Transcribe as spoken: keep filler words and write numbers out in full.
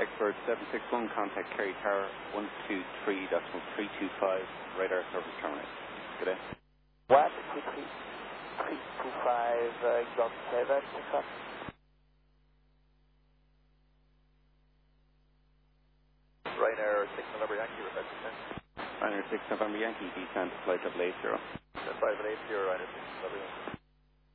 Expert seven six one, contact Kerry Tower one two three decimal three two five, radar service terminated. Good day. one two three three two five, uh, exhaust seven six one. Ryanair six November Yankee, request descent. Ryanair six November Yankee, descent, flight level eight zero. five eight zero, Ryanair six November Yankee.